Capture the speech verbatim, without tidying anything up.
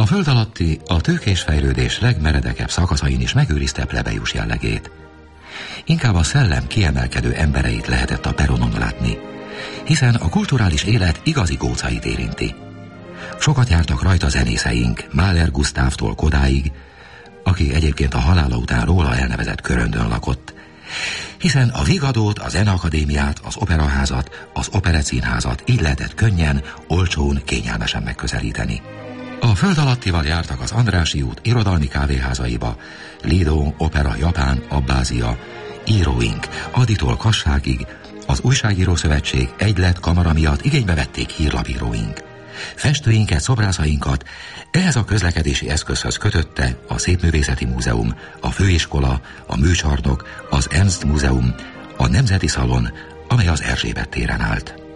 föld alatti, a tőkés fejlődés legmeredekebb szakaszain is megőrizte plebejus jellegét. Inkább a szellem kiemelkedő embereit lehetett a peronon látni, hiszen a kulturális élet igazi gócait érinti. Sokat jártak rajta zenészeink, Mahler Gusztávtól Kodáig, aki egyébként a halála után róla elnevezett köröndön lakott, hiszen a Vigadót, a Zeneakadémiát, az Operaházat, az Operettszínházat így lehetett könnyen, olcsón, kényelmesen megközelíteni. A föld alattival jártak az Andrássy út irodalmi kávéházaiba, Lido, Opera, Japán, Abbázia, íróink, Aditól Kasságig, az Újságíró Szövetség egylet kamara miatt igénybe vették hírlapíróink. Festőinket, szobrászainkat ehhez a közlekedési eszközhöz kötötte a Szépművészeti Múzeum, a Főiskola, a Műcsarnok, az Ernst Múzeum, a Nemzeti Szalon, amely az Erzsébet téren állt.